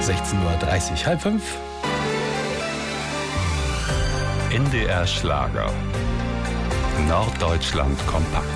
16:30 Uhr, halb fünf. NDR Schlager. Norddeutschland kompakt.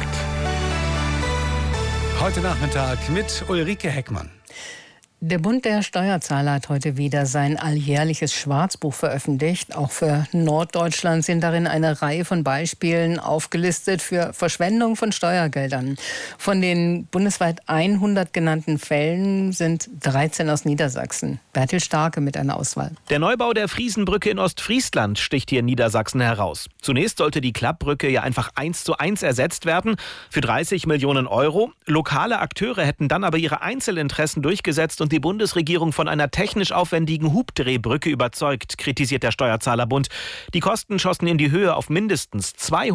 Heute Nachmittag mit Ulrike Heckmann. Der Bund der Steuerzahler hat heute wieder sein alljährliches Schwarzbuch veröffentlicht. Auch für Norddeutschland sind darin eine Reihe von Beispielen aufgelistet für Verschwendung von Steuergeldern. Von den bundesweit 100 genannten Fällen sind 13 aus Niedersachsen. Bertil Starke mit einer Auswahl. Der Neubau der Friesenbrücke in Ostfriesland sticht hier in Niedersachsen heraus. Zunächst sollte die Klappbrücke ja einfach 1:1 ersetzt werden für 30 Millionen Euro. Lokale Akteure hätten dann aber ihre Einzelinteressen durchgesetzt und die Bundesregierung von einer technisch aufwendigen Hubdrehbrücke überzeugt, kritisiert der Steuerzahlerbund. Die Kosten schossen in die Höhe auf mindestens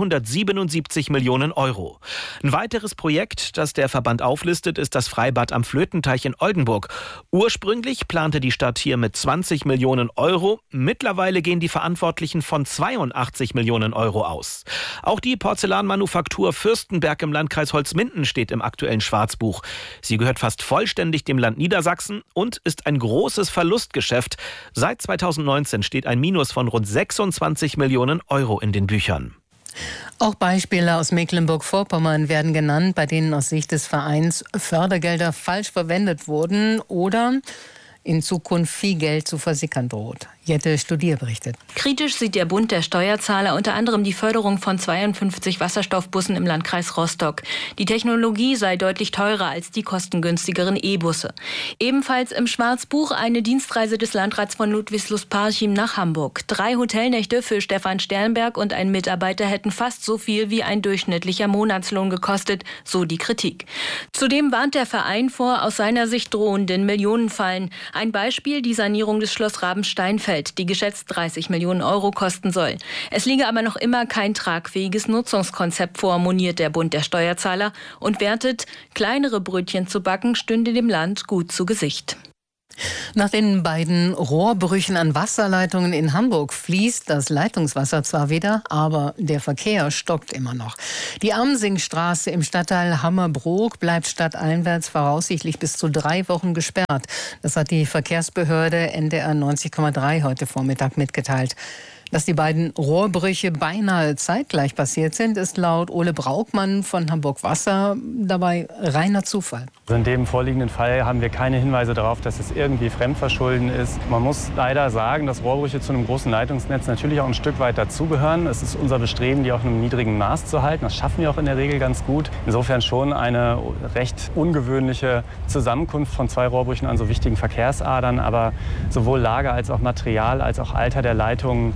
277 Millionen Euro. Ein weiteres Projekt, das der Verband auflistet, ist das Freibad am Flötenteich in Oldenburg. Ursprünglich plante die Stadt hier mit 20 Millionen Euro. Mittlerweile gehen die Verantwortlichen von 82 Millionen Euro aus. Auch die Porzellanmanufaktur Fürstenberg im Landkreis Holzminden steht im aktuellen Schwarzbuch. Sie gehört fast vollständig dem Land Niedersachsen und ist ein großes Verlustgeschäft. Seit 2019 steht ein Minus von rund 26 Millionen Euro in den Büchern. Auch Beispiele aus Mecklenburg-Vorpommern werden genannt, bei denen aus Sicht des Vereins Fördergelder falsch verwendet wurden oder in Zukunft viel Geld zu versickern droht. Jette Studier berichtet. Kritisch sieht der Bund der Steuerzahler unter anderem die Förderung von 52 Wasserstoffbussen im Landkreis Rostock. Die Technologie sei deutlich teurer als die kostengünstigeren E-Busse. Ebenfalls im Schwarzbuch eine Dienstreise des Landrats von Ludwigslust-Parchim nach Hamburg. 3 Hotelnächte für Stefan Sternberg und einen Mitarbeiter hätten fast so viel wie ein durchschnittlicher Monatslohn gekostet, so die Kritik. Zudem warnt der Verein vor aus seiner Sicht drohenden Millionenfallen. Ein Beispiel die Sanierung des Schloss Rabensteinfeld, die geschätzt 30 Millionen Euro kosten soll. Es liege aber noch immer kein tragfähiges Nutzungskonzept vor, moniert der Bund der Steuerzahler und wertet, kleinere Brötchen zu backen stünde dem Land gut zu Gesicht. Nach den beiden Rohrbrüchen an Wasserleitungen in Hamburg fließt das Leitungswasser zwar wieder, aber der Verkehr stockt immer noch. Die Amsingstraße im Stadtteil Hammerbrook bleibt stadteinwärts voraussichtlich bis zu 3 Wochen gesperrt. Das hat die Verkehrsbehörde NDR 90,3 heute Vormittag mitgeteilt. Dass die beiden Rohrbrüche beinahe zeitgleich passiert sind, ist laut Ole Braukmann von Hamburg Wasser dabei reiner Zufall. In dem vorliegenden Fall haben wir keine Hinweise darauf, dass es irgendwie Fremdverschulden ist. Man muss leider sagen, dass Rohrbrüche zu einem großen Leitungsnetz natürlich auch ein Stück weit dazugehören. Es ist unser Bestreben, die auch in einem niedrigen Maß zu halten. Das schaffen wir auch in der Regel ganz gut. Insofern schon eine recht ungewöhnliche Zusammenkunft von 2 Rohrbrüchen an so wichtigen Verkehrsadern. Aber sowohl Lage als auch Material als auch Alter der Leitungen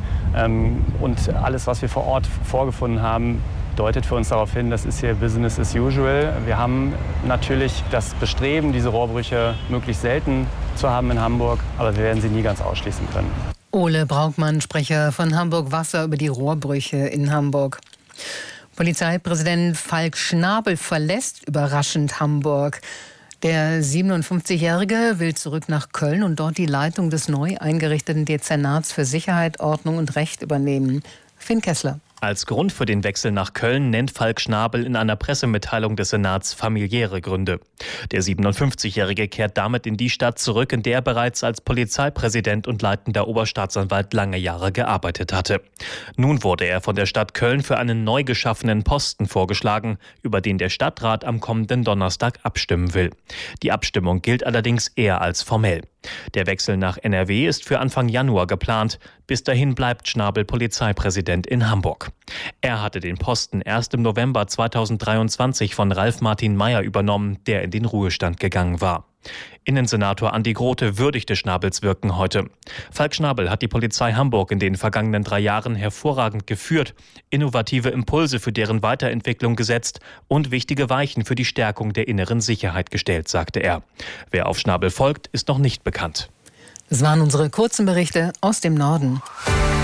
und alles, was wir vor Ort vorgefunden haben, deutet für uns darauf hin, das ist hier Business as usual. Wir haben natürlich das Bestreben, diese Rohrbrüche möglichst selten zu haben in Hamburg, aber wir werden sie nie ganz ausschließen können. Ole Braukmann, Sprecher von Hamburg Wasser über die Rohrbrüche in Hamburg. Polizeipräsident Falk Schnabel verlässt überraschend Hamburg. Der 57-Jährige will zurück nach Köln und dort die Leitung des neu eingerichteten Dezernats für Sicherheit, Ordnung und Recht übernehmen. Finn Kessler. Als Grund für den Wechsel nach Köln nennt Falk Schnabel in einer Pressemitteilung des Senats familiäre Gründe. Der 57-Jährige kehrt damit in die Stadt zurück, in der er bereits als Polizeipräsident und leitender Oberstaatsanwalt lange Jahre gearbeitet hatte. Nun wurde er von der Stadt Köln für einen neu geschaffenen Posten vorgeschlagen, über den der Stadtrat am kommenden Donnerstag abstimmen will. Die Abstimmung gilt allerdings eher als formell. Der Wechsel nach NRW ist für Anfang Januar geplant. Bis dahin bleibt Schnabel Polizeipräsident in Hamburg. Er hatte den Posten erst im November 2023 von Ralf Martin Mayer übernommen, der in den Ruhestand gegangen war. Innensenator Andi Grote würdigte Schnabels Wirken heute. Falk Schnabel hat die Polizei Hamburg in den vergangenen 3 Jahren hervorragend geführt, innovative Impulse für deren Weiterentwicklung gesetzt und wichtige Weichen für die Stärkung der inneren Sicherheit gestellt, sagte er. Wer auf Schnabel folgt, ist noch nicht bekannt. Das waren unsere kurzen Berichte aus dem Norden.